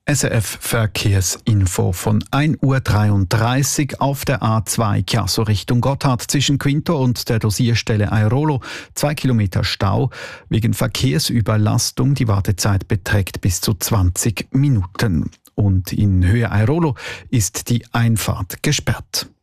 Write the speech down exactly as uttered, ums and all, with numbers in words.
S R F Verkehrsinfo von ein Uhr dreiunddreißig auf der A zwei Chiasso Richtung Gotthard zwischen Quinto und der Dosierstelle Airolo. Zwei Kilometer Stau. Wegen Verkehrsüberlastung. Die Wartezeit beträgt bis zu zwanzig Minuten. Und in Höhe Airolo ist die Einfahrt gesperrt.